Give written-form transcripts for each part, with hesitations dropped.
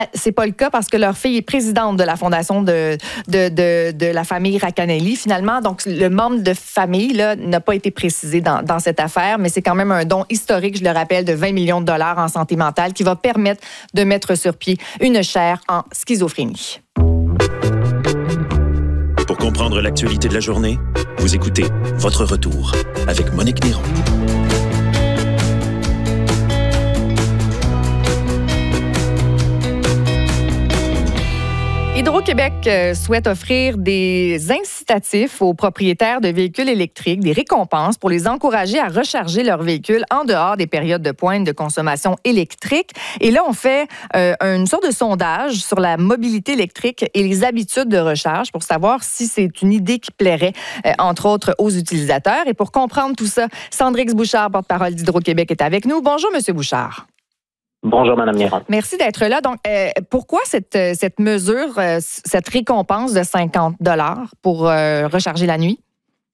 C'est pas le cas parce que leur fille est présidente de la fondation de la famille Racanelli, finalement. Donc, le membre de famille là, n'a pas été précisé dans cette affaire, mais c'est quand même un don historique, je le rappelle, de 20 millions de dollars en santé mentale qui va permettre de mettre sur pied une chaire en schizophrénie. Pour comprendre l'actualité de la journée, vous écoutez Votre Retour avec Monique Néron. Hydro-Québec souhaite offrir des incitatifs aux propriétaires de véhicules électriques, des récompenses pour les encourager à recharger leurs véhicules en dehors des périodes de pointe de consommation électrique. Et là, on fait une sorte de sondage sur la mobilité électrique et les habitudes de recharge pour savoir si c'est une idée qui plairait, entre autres, aux utilisateurs. Et pour comprendre tout ça, Sandrix Bouchard, porte-parole d'Hydro-Québec, est avec nous. Bonjour, Monsieur Bouchard. Bonjour, Mme Néron. Merci d'être là. Donc, pourquoi cette mesure, cette récompense de 50 $ pour recharger la nuit?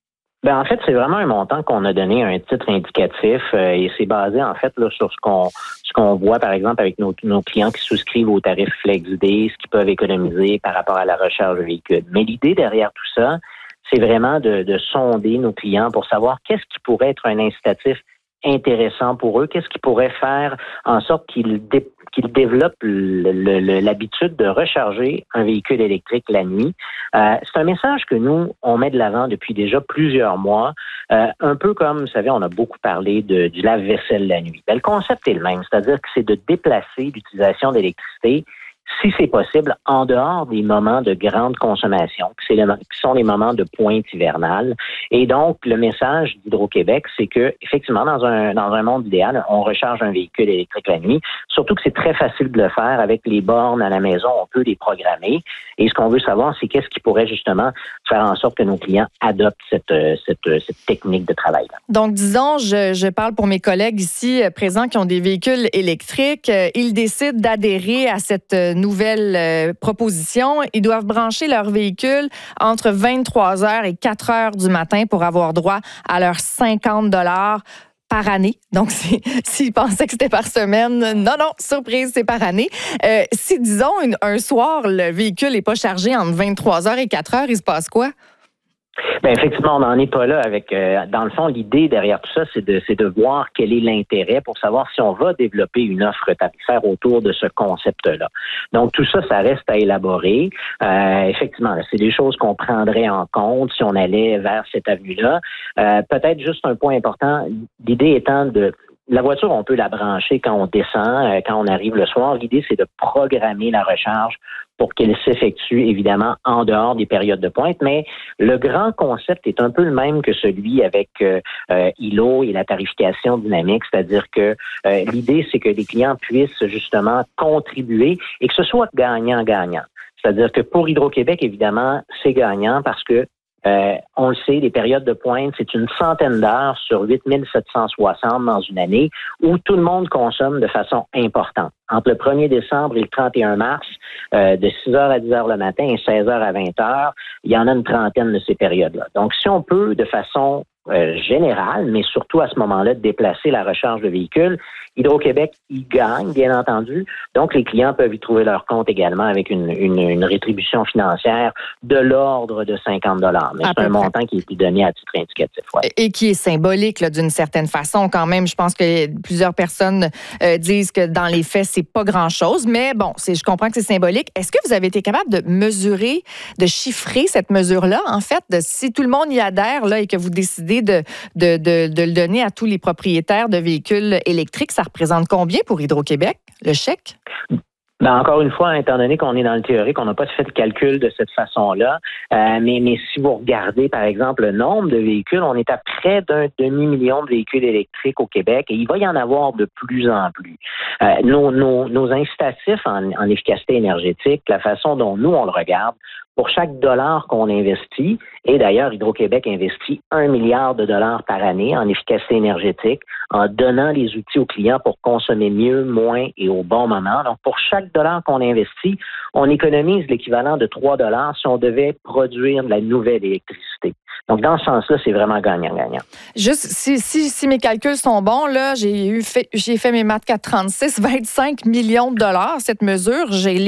En fait, c'est vraiment un montant qu'on a donné à un titre indicatif et c'est basé en fait là, sur ce qu'on voit par exemple avec nos clients qui souscrivent au tarif FlexD, ce qu'ils peuvent économiser par rapport à la recharge de véhicule. Mais l'idée derrière tout ça, c'est vraiment de sonder nos clients pour savoir qu'est-ce qui pourrait être un incitatif intéressant pour eux, qu'est-ce qui pourrait faire en sorte qu'ils développent l'habitude de recharger un véhicule électrique la nuit. C'est un message que nous, on met de l'avant depuis déjà plusieurs mois, un peu comme, vous savez, on a beaucoup parlé du lave-vaisselle la nuit. Le concept est le même, c'est-à-dire que c'est de déplacer l'utilisation d'électricité si c'est possible, en dehors des moments de grande consommation, qui sont les moments de pointe hivernale. Et donc, le message d'Hydro-Québec, c'est que, effectivement, dans un monde idéal, on recharge un véhicule électrique la nuit, surtout que c'est très facile de le faire avec les bornes à la maison, on peut les programmer. Et ce qu'on veut savoir, c'est qu'est-ce qui pourrait justement faire en sorte que nos clients adoptent cette technique de travail-là. Donc, disons, je parle pour mes collègues ici présents qui ont des véhicules électriques. Ils décident d'adhérer à cette nouvelle proposition. Ils doivent brancher leur véhicule entre 23h et 4h du matin pour avoir droit à leurs 50 $ par année. Donc, s'ils pensaient que c'était par semaine, non, surprise, c'est par année. Si, disons, un soir, le véhicule n'est pas chargé entre 23h et 4h, il se passe quoi? Effectivement, on n'en est pas là avec. Dans le fond, l'idée derrière tout ça, c'est de voir quel est l'intérêt pour savoir si on va développer une offre tarifaire autour de ce concept-là. Donc, tout ça, ça reste à élaborer. Effectivement, c'est des choses qu'on prendrait en compte si on allait vers cette avenue-là. Peut-être juste un point important, l'idée étant la voiture, on peut la brancher quand on descend, quand on arrive le soir. L'idée, c'est de programmer la recharge pour qu'elle s'effectue, évidemment, en dehors des périodes de pointe. Mais le grand concept est un peu le même que celui avec ILO et la tarification dynamique, c'est-à-dire que l'idée, c'est que les clients puissent justement contribuer et que ce soit gagnant-gagnant. C'est-à-dire que pour Hydro-Québec, évidemment, c'est gagnant parce que on le sait, les périodes de pointe, c'est une centaine d'heures sur 8760 dans une année où tout le monde consomme de façon importante. Entre le 1er décembre et le 31 mars, de 6h à 10h le matin et 16h à 20h, il y en a une trentaine de ces périodes-là. Donc, si on peut, de façon générale, mais surtout à ce moment-là, de déplacer la recharge de véhicules, Hydro-Québec y gagne, bien entendu. Donc, les clients peuvent y trouver leur compte également avec une rétribution financière de l'ordre de 50 $. Mais c'est un montant qui est donné à titre indicatif. Ouais. Et qui est symbolique, là, d'une certaine façon, quand même. Je pense que plusieurs personnes disent que dans les faits, c'est pas grand-chose. Mais bon, je comprends que c'est symbolique. Est-ce que vous avez été capable de mesurer, de chiffrer cette mesure-là, en fait, si tout le monde y adhère là, et que vous décidez de le donner à tous les propriétaires de véhicules électriques, ça représente combien pour Hydro-Québec, le chèque? Encore une fois, étant donné qu'on est dans le théorique, on n'a pas fait de calcul de cette façon-là. Mais si vous regardez, par exemple, le nombre de véhicules, on est à près d'un demi-million de véhicules électriques au Québec et il va y en avoir de plus en plus. Nos incitatifs en efficacité énergétique, la façon dont nous, on le regarde, pour chaque dollar qu'on investit, et d'ailleurs, Hydro-Québec investit 1 milliard de dollars par année en efficacité énergétique, en donnant les outils aux clients pour consommer mieux, moins et au bon moment. Donc, pour chaque dollar qu'on investit, on économise l'équivalent de 3 dollars si on devait produire de la nouvelle électricité. Donc, dans ce sens-là, c'est vraiment gagnant-gagnant. Juste, si mes calculs sont bons, là, j'ai fait mes maths 436, 25 millions de dollars, cette mesure. J'ai